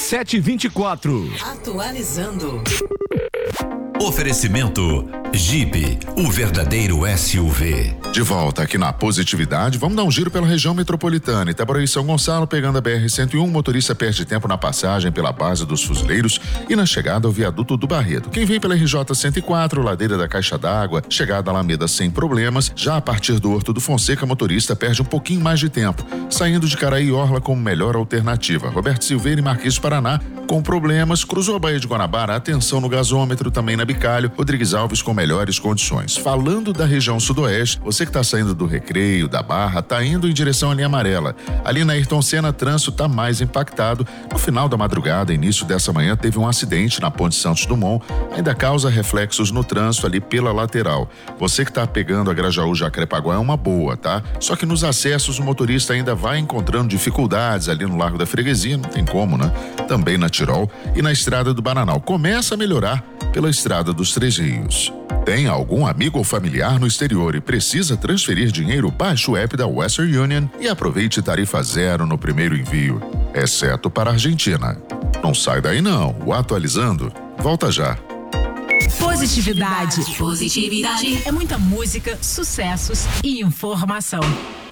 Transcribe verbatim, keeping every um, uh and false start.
sete e vinte e quatro. Atualizando. Oferecimento Jeep, o verdadeiro S U V. De volta aqui na Positividade, vamos dar um giro pela região metropolitana. Itaboraí São Gonçalo, pegando a B R cento e um, o motorista perde tempo na passagem pela base dos Fuzileiros e na chegada ao viaduto do Barreto. Quem vem pela R J cento e quatro, ladeira da Caixa d'Água, chegada à Alameda sem problemas. Já a partir do Horto do Fonseca, motorista perde um pouquinho mais de tempo, saindo de Caraí e Orla como melhor alternativa. Roberto Silveira e Marquês do Paraná com problemas, cruzou a Baía de Guanabara, atenção no gasômetro, também na Bicalho, Rodrigues Alves com melhores condições. Falando da região sudoeste, você que está saindo do Recreio, da Barra, está indo em direção à linha amarela. Ali na Ayrton Senna, trânsito está mais impactado. No final da madrugada, início dessa manhã, teve um acidente na Ponte Santos Dumont, ainda causa reflexos no trânsito ali pela lateral. Você que está pegando a Grajaú Jacarepaguá é uma boa, tá? Só que nos acessos o motorista ainda vai encontrando dificuldades ali no Largo da Freguesia, não tem como, né? Também na Tirol e na Estrada do Bananal. Começa a melhorar pela Estrada dos Três Rios. Tem algum amigo ou familiar no exterior e precisa transferir dinheiro? Baixe o app da Western Union e aproveite tarifa zero no primeiro envio, exceto para a Argentina. Não sai daí não, o Atualizando volta já. Positividade. Positividade. É muita música, sucessos e informação.